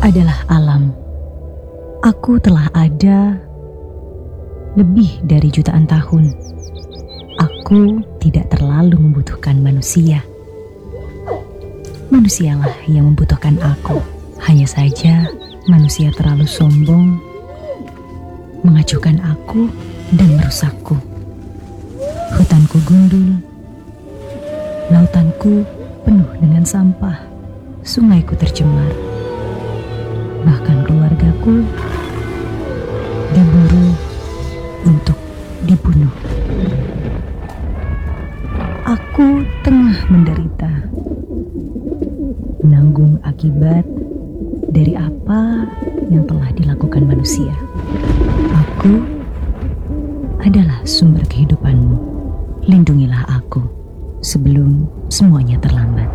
adalah alam. Aku telah ada lebih dari jutaan tahun. Aku tidak terlalu membutuhkan manusia. Manusialah yang membutuhkan aku. Hanya saja manusia terlalu sombong, mengacuhkan aku dan merusakku. Hutanku gundul, lautanku penuh dengan sampah, sungaiku tercemar, bahkan keluargaku diburu untuk dibunuh. Aku tengah menderita, menanggung akibat dari apa yang telah dilakukan manusia. Aku adalah sumber kehidupanmu. Lindungilah aku sebelum semuanya terlambat.